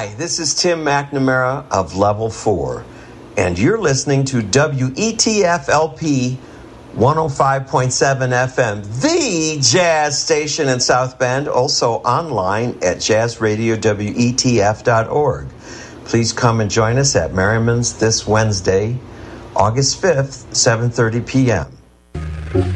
Hi, this is Tim McNamara of Level 4, and you're listening to WETF-LP 105.7 FM, the jazz station in South Bend, also online at jazzradiowetf.org. Please come and join us at Merriman's this Wednesday, August 5th, 7:30 p.m.